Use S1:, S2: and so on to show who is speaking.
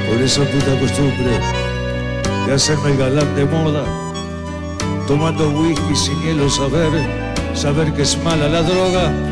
S1: por esa puta costumbre de hacerme el galán de moda, tomando whisky sin hielo, saber que es mala la droga.